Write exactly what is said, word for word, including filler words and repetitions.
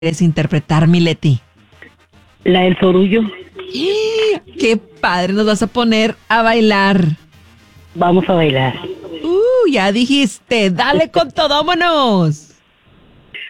¿Quieres interpretar, mi Leti? La del sorullo. ¡Qué padre! Nos vas a poner a bailar. Vamos a bailar. Uh, ya dijiste. Dale con todo, vámonos.